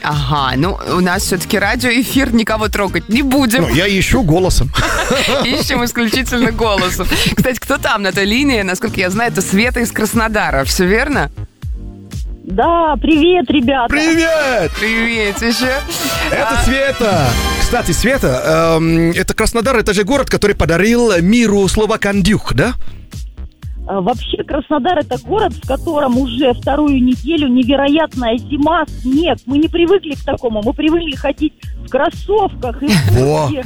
Ага, ну у нас все-таки радиоэфир, никого трогать не будем. Ну, я ищу голосом. Ищем исключительно голосом. Кстати, кто там на той линии? Насколько я знаю, это Света из Краснодара. Все верно? Да, привет, ребята. Привет! Привет еще. Это Света. Кстати, Света, это Краснодар, это же город, который подарил миру слово «кондюк», да? Вообще Краснодар — это город, в котором уже вторую неделю невероятная зима, снег. Мы не привыкли к такому. Мы привыкли ходить в кроссовках и в куртке.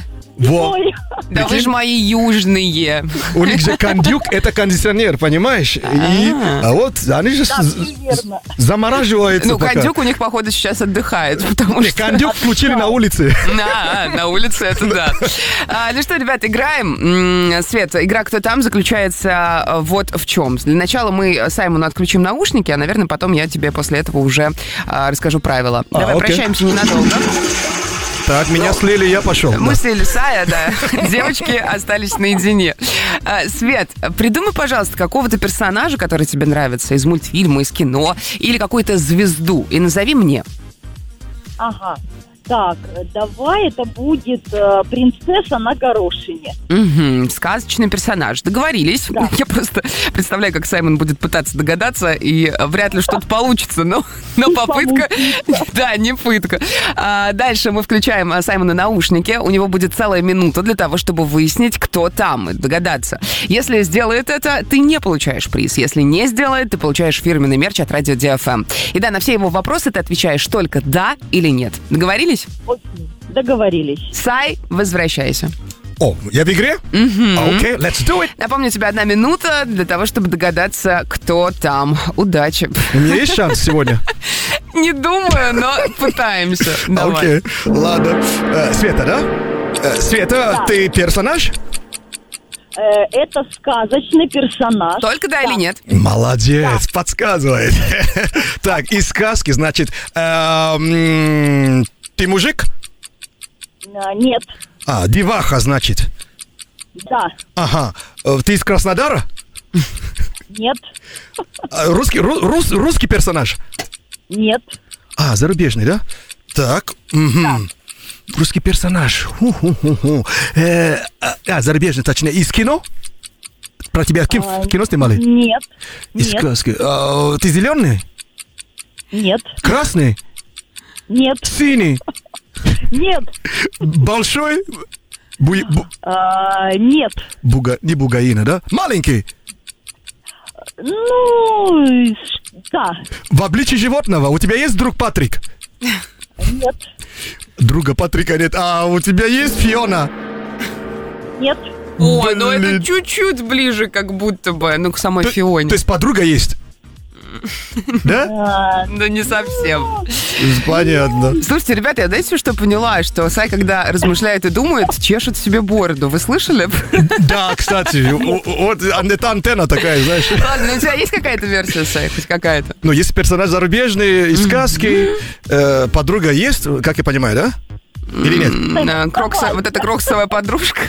Да вы же мои южные. У них же кондюк — это кондиционер, понимаешь? А вот они же замораживаются. Ну, кондюк у них, походу, сейчас отдыхает, потому что... Кондюк включили на улице. На улице, это да. Ну что, ребят, играем. Свет, игра «Кто там?» заключается вот в чем. Для начала мы Саймону отключим наушники, а, наверное, потом я тебе после этого уже расскажу правила. Давай прощаемся ненадолго. Так, меня слили, я пошел. Мы слили Сая, да. Девочки остались наедине. Свет, придумай, пожалуйста, какого-то персонажа, который тебе нравится, из мультфильма, из кино, или какую-то звезду, и назови мне. Ага. Так, давай это будет принцесса на горошине. Угу, сказочный персонаж. Договорились. Да. Я просто представляю, как Саймон будет пытаться догадаться, и вряд ли что-то получится, но попытка... Да, не пытка. Дальше мы включаем Саймону наушники. У него будет целая минута для того, чтобы выяснить, кто там, и догадаться. Если сделает это, ты не получаешь приз. Если не сделает, ты получаешь фирменный мерч от Радио DFM. И да, на все его вопросы ты отвечаешь только «да» или «нет». Договорились? Договорились. Сай, возвращайся. О, я в игре? Окей, let's do it. Напомню, у тебя 1 минута для того, чтобы догадаться, кто там. Удачи. У меня есть шанс сегодня? Не думаю, но пытаемся. Окей, ладно. Света, да? Света, ты персонаж? Это сказочный персонаж. Только да или нет? Молодец, подсказывает. Так, из сказки, значит, ты мужик? Нет. Деваха, значит. Да. Ага. Ты из Краснодара? Нет. Русский персонаж? Нет. Зарубежный, да? Так. Да. Русский персонаж. Зарубежный, точнее. Из кино? Про тебя кино снимали? Нет. Из сказки. Ты зеленый? Нет. Красный? Нет. Синий? Нет. Большой? Нет. Не бугаина, да? Маленький? Ну, да. В обличии животного у тебя есть друг Патрик? Нет. Друга Патрика нет. У тебя есть Фиона? Нет. О, ну это чуть-чуть ближе, как будто бы, к самой Фионе. То есть подруга есть? Да? Да не совсем. Понятно. Слушайте, ребята, я знаете, что поняла? Что Сай, когда размышляет и думает, чешет себе бороду. Вы слышали? Да, кстати, вот это антенна такая, знаешь. Ладно, у тебя есть какая-то версия, Сай? Хоть какая-то? Ну, если персонаж зарубежный, из сказки, подруга есть, как я понимаю, да? Или нет? Вот эта кроксовая подружка.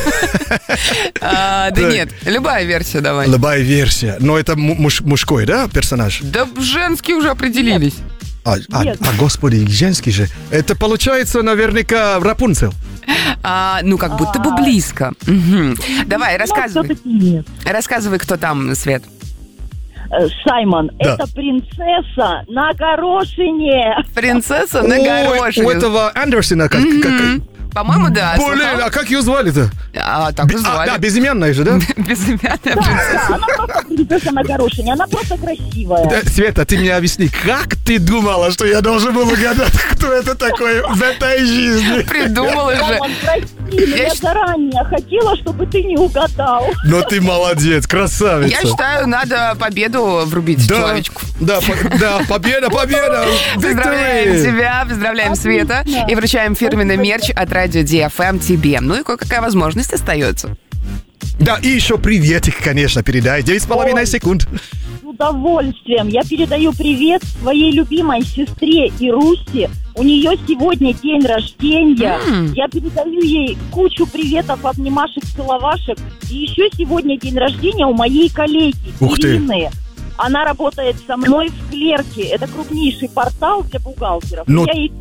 Да нет, любая версия давай. Любая версия. Но это мужской, да, персонаж? Да женские уже определились. Господи, женский же. Это получается наверняка Рапунцель. Как будто бы близко. Давай, рассказывай. Рассказывай, кто там, Свет. Саймон, это принцесса на горошине. Принцесса на горошине. У этого Андерсона как... По-моему, да. Блин, а как ее звали-то? Так и звали. Да, безымянная же, да? Безымянная принцесса. Да, она просто принцесса на горошине, она просто красивая. Света, ты мне объясни, как ты думала, что я должен был угадать, кто это такой в этой жизни? Придумала же. Я заранее хотела, чтобы ты не угадал. Но ты молодец, красавица. Я считаю, надо победу врубить человечку. Да, победа. Поздравляем тебя, поздравляем Света и вручаем фирменный мерч от Радио DFM тебе. Ну и кое-какая возможность остается. Да, и еще приветик, конечно, передай. 9,5 секунд. С удовольствием. Я передаю привет своей любимой сестре Ирусе. У нее сегодня день рождения. Я передаю ей кучу приветов, обнимашек, целовашек. И еще сегодня день рождения у моей коллеги Ирины. Она работает со мной в Клерке. Это крупнейший портал для бухгалтеров. Я ей